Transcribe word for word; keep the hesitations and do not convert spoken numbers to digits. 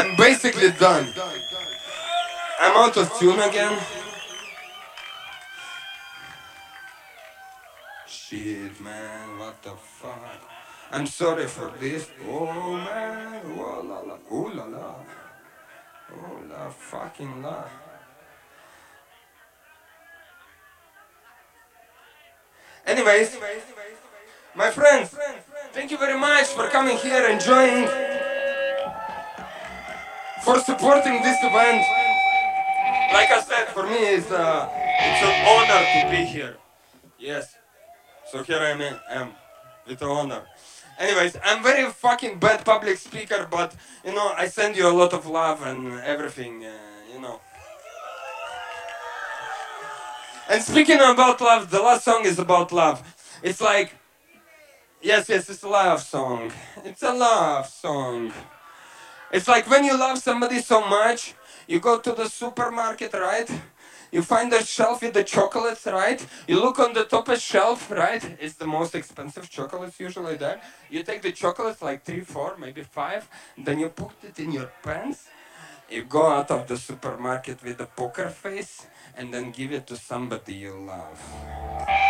I'm basically done. I'm out of tune again. Shit, man, what the fuck? I'm sorry for this. Oh, man. Oh, la la. Oh, la la. Oh, la fucking la. Anyways, my friends, thank you very much for coming here, enjoying, for supporting this event. Like I said, for me, it's, uh, it's an honor to be here. Yes. So here I am, with the honor. Anyways, I'm very fucking bad public speaker, but, you know, I send you a lot of love and everything, uh, you know. And speaking about love, the last song is about love. It's like, yes, yes, it's a love song. It's a love song. It's like when you love somebody so much, you go to the supermarket, right? You find a shelf with the chocolates, right? You look on the top of shelf, right? It's the most expensive chocolates usually there. You take the chocolates, like three, four, maybe five, then you put it in your pants. You go out of the supermarket with a poker face and then give it to somebody you love.